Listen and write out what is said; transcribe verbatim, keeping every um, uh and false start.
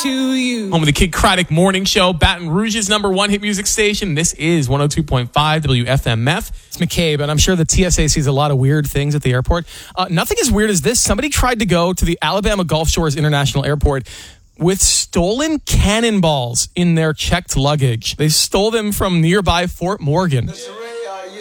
to you. Home of the Kid Craddock Morning Show, Baton Rouge's number one hit music station. This is one oh two point five W F M F. It's McCabe, and I'm sure the T S A sees a lot of weird things at the airport. Uh, nothing as weird as this. Somebody tried to go to the Alabama Gulf Shores International Airport with stolen cannonballs in their checked luggage. They stole them from nearby Fort Morgan.